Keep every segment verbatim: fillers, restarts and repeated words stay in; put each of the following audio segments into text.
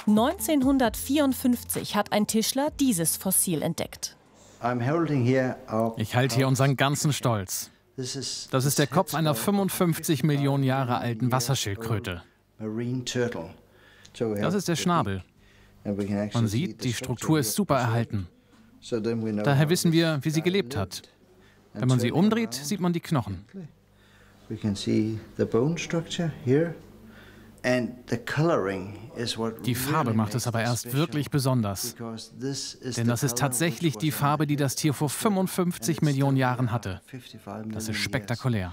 neunzehnhundertvierundfünfzig hat ein Tischler dieses Fossil entdeckt. Ich halte hier unseren ganzen Stolz. Das ist der Kopf einer fünfundfünfzig Millionen Jahre alten Wasserschildkröte. Das ist der Schnabel. Man sieht, die Struktur ist super erhalten. Daher wissen wir, wie sie gelebt hat. Wenn man sie umdreht, sieht man die Knochen. Die Farbe macht es aber erst wirklich besonders. Denn das ist tatsächlich die Farbe, die das Tier vor fünfundfünfzig Millionen Jahren hatte. Das ist spektakulär.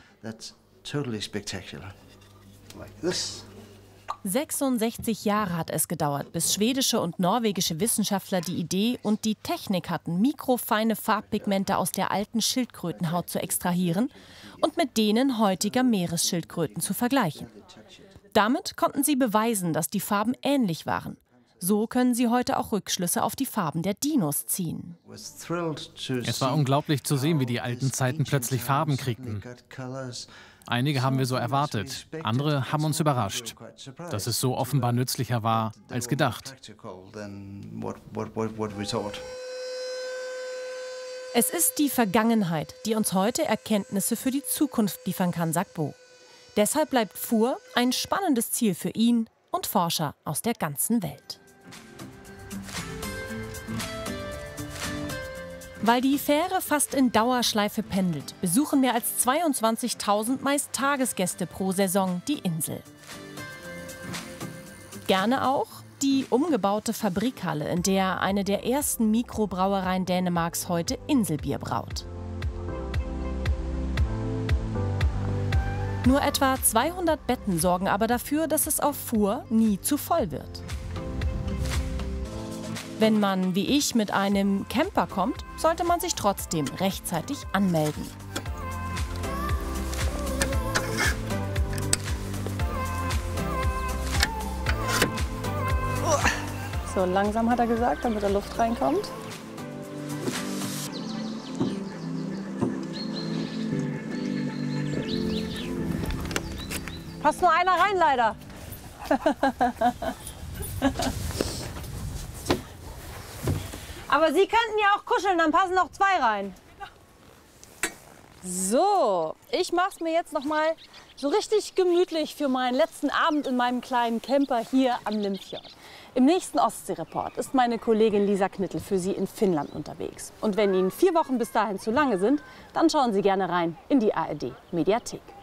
sechsundsechzig Jahre hat es gedauert, bis schwedische und norwegische Wissenschaftler die Idee und die Technik hatten, mikrofeine Farbpigmente aus der alten Schildkrötenhaut zu extrahieren und mit denen heutiger Meeresschildkröten zu vergleichen. Damit konnten sie beweisen, dass die Farben ähnlich waren. So können sie heute auch Rückschlüsse auf die Farben der Dinos ziehen. Es war unglaublich zu sehen, wie die alten Zeiten plötzlich Farben kriegten. Einige haben wir so erwartet, andere haben uns überrascht, dass es so offenbar nützlicher war als gedacht. Es ist die Vergangenheit, die uns heute Erkenntnisse für die Zukunft liefern kann, sagt Bo. Deshalb bleibt Fur ein spannendes Ziel für ihn und Forscher aus der ganzen Welt. Weil die Fähre fast in Dauerschleife pendelt, besuchen mehr als zweiundzwanzigtausend meist Tagesgäste pro Saison die Insel. Gerne auch die umgebaute Fabrikhalle, in der eine der ersten Mikrobrauereien Dänemarks heute Inselbier braut. Nur etwa zweihundert Betten sorgen aber dafür, dass es auf Fur nie zu voll wird. Wenn man, wie ich, mit einem Camper kommt, sollte man sich trotzdem rechtzeitig anmelden. So, langsam hat er gesagt, damit da Luft reinkommt. Passt nur einer rein, leider. Aber Sie könnten ja auch kuscheln, dann passen noch zwei rein. So, ich mache es mir jetzt noch mal so richtig gemütlich für meinen letzten Abend in meinem kleinen Camper hier am Limfjord. Im nächsten Ostsee-Report ist meine Kollegin Lisa Knittel für Sie in Finnland unterwegs. Und wenn Ihnen vier Wochen bis dahin zu lange sind, dann schauen Sie gerne rein in die A R D-Mediathek.